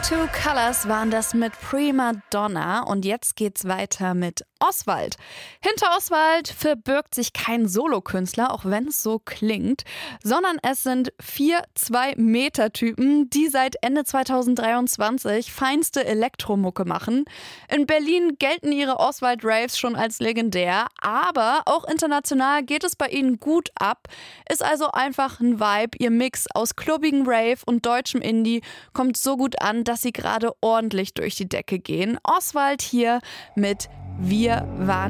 Two Colors waren das mit Prima Donna und jetzt geht's weiter mit Oswald. Hinter Oswald verbirgt sich kein Solokünstler, auch wenn es so klingt, sondern es sind 4 2-Meter-Typen, die seit Ende 2023 feinste Elektromucke machen. In Berlin gelten ihre Oswald-Raves schon als legendär, aber auch international geht es bei ihnen gut ab. Ist also einfach ein Vibe. Ihr Mix aus klubbigen Rave und deutschem Indie kommt so gut an, dass sie gerade ordentlich durch die Decke gehen. Oswald hier mit Wir waren